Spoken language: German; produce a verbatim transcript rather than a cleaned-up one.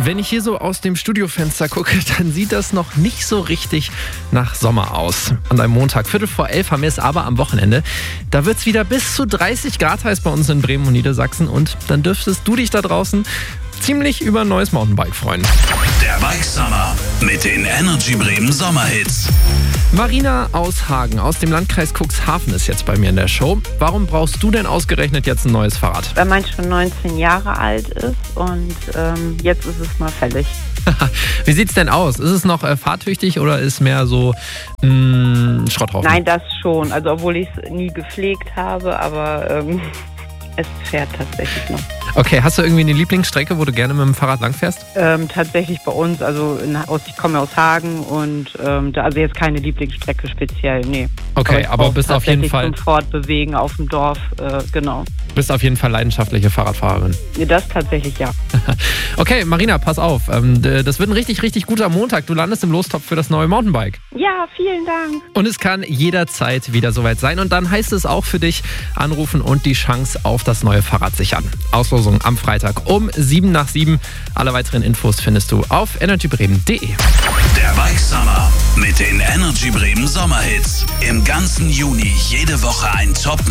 Wenn ich hier so aus dem Studiofenster gucke, dann sieht das noch nicht so richtig nach Sommer aus. An einem Montag, Viertel vor elf, haben wir es aber am Wochenende. Da wird es wieder bis zu dreißig Grad heiß bei uns in Bremen und Niedersachsen. Und dann dürftest du dich da draußen ziemlich über ein neues Mountainbike freuen. Der Bike Summer mit den Energy Bremen Sommerhits. Marina aus Hagen aus dem Landkreis Cuxhaven ist jetzt bei mir in der Show. Warum brauchst du denn ausgerechnet jetzt ein neues Fahrrad? Weil meins schon neunzehn Jahre alt ist und ähm, jetzt ist es mal fällig. Wie sieht's denn aus? Ist es noch äh, fahrtüchtig oder ist mehr so mh, Schrotthaufen? Nein, das schon. Also obwohl ich es nie gepflegt habe, aber ähm, es fährt tatsächlich noch. Okay, hast du irgendwie eine Lieblingsstrecke, wo du gerne mit dem Fahrrad langfährst? Ähm, tatsächlich bei uns, also in, aus, ich komme aus Hagen und ähm, da, also jetzt keine Lieblingsstrecke speziell, nee. Okay, aber, aber bist auf jeden Fall zum Fortbewegen auf dem Dorf, äh, genau. Bist auf jeden Fall leidenschaftliche Fahrradfahrerin. Ja, das tatsächlich, ja. Okay, Marina, pass auf. Ähm, das wird ein richtig, richtig guter Montag. Du landest im Lostopf für das neue Mountainbike. Ja, vielen Dank. Und es kann jederzeit wieder soweit sein. Und dann heißt es auch für dich anrufen und die Chance auf das neue Fahrrad sichern. Auslosung am Freitag um sieben nach sieben. Alle weiteren Infos findest du auf energy bremen punkt de. Der Bike Summer mit den Energy Bremen Sommerhits. Im ganzen Juni jede Woche ein Top